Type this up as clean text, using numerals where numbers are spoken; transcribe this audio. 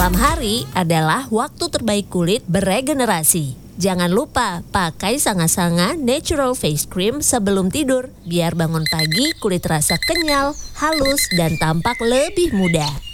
Malam hari adalah waktu terbaik kulit beregenerasi. Jangan lupa pakai Sanga-Sanga Natural Face Cream sebelum tidur, biar bangun pagi kulit terasa kenyal, halus, dan tampak lebih muda.